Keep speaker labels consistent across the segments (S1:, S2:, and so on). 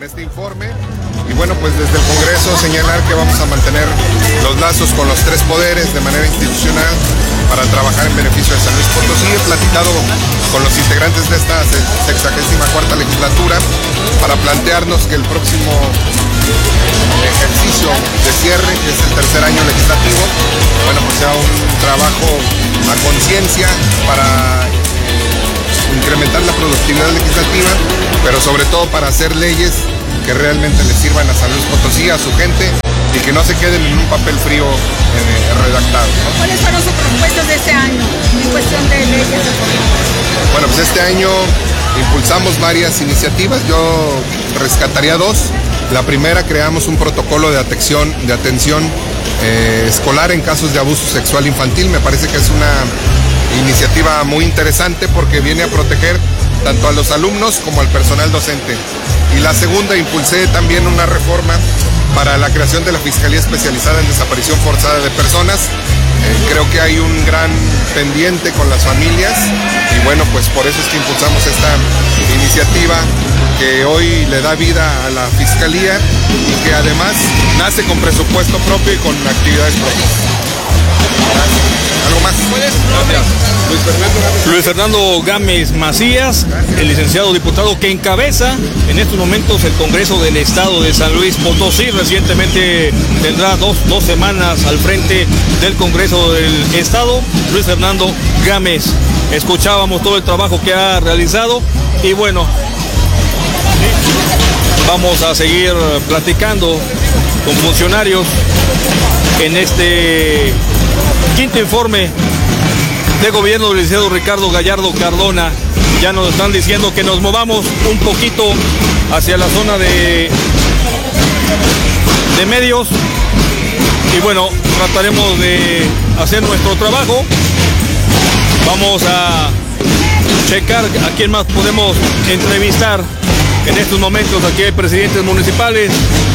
S1: en este informe. Y bueno, pues desde el Congreso señalar que vamos a mantener los lazos con los tres poderes de manera institucional para trabajar en beneficio de San Luis Potosí. He platicado con los integrantes de esta 64ª legislatura para plantearnos que el próximo ejercicio de cierre, que es el tercer año legislativo, bueno, pues sea un trabajo a conciencia para incrementar la productividad legislativa, pero sobre todo para hacer leyes que realmente le sirvan a San Luis Potosí, a su gente, y que no se queden en un papel frío redactado, ¿no?
S2: ¿Cuáles fueron sus propuestas de este año en cuestión de leyes?
S1: Bueno, pues este año impulsamos varias iniciativas, yo rescataría dos. La primera, creamos un protocolo de atención escolar en casos de abuso sexual infantil. Me parece que es una iniciativa muy interesante porque viene a proteger tanto a los alumnos como al personal docente. Y la segunda, impulsé también una reforma para la creación de la Fiscalía Especializada en Desaparición Forzada de Personas. Creo que hay un gran pendiente con las familias y bueno, pues por eso es que impulsamos esta iniciativa que hoy le da vida a la Fiscalía y que además nace con presupuesto propio y con actividades propias. ¿Algo más?
S3: Gracias. Luis Fernando Gámez Macías, el licenciado diputado que encabeza en estos momentos el Congreso del Estado de San Luis Potosí. Recientemente tendrá dos semanas al frente del Congreso del Estado. Luis Fernando Gámez, escuchábamos todo el trabajo que ha realizado y bueno, vamos a seguir platicando con funcionarios en este quinto informe de gobierno del licenciado Ricardo Gallardo Cardona. Ya nos están diciendo que nos movamos un poquito hacia la zona de medios y bueno, trataremos de hacer nuestro trabajo. Vamos a checar a quién más podemos entrevistar en estos momentos. Aquí hay presidentes municipales.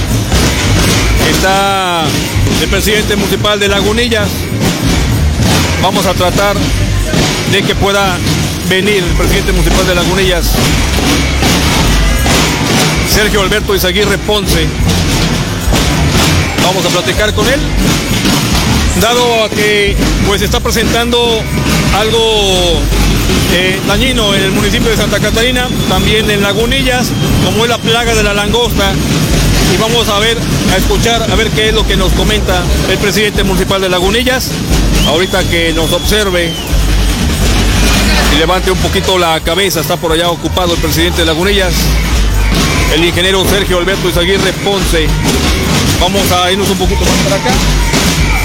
S3: Está el presidente municipal de Lagunillas. Vamos a tratar de que pueda venir el presidente municipal de Lagunillas, Sergio Alberto Izaguirre Ponce. Vamos a platicar con él, dado a que pues está presentando algo dañino en el municipio de Santa Catarina, también en Lagunillas, como es la plaga de la langosta. Y vamos a escuchar, a ver qué es lo que nos comenta el presidente municipal de Lagunillas. Ahorita que nos observe y levante un poquito la cabeza, está por allá ocupado el presidente de Lagunillas, el ingeniero Sergio Alberto Izaguirre Ponce. Vamos a irnos un poquito más para acá.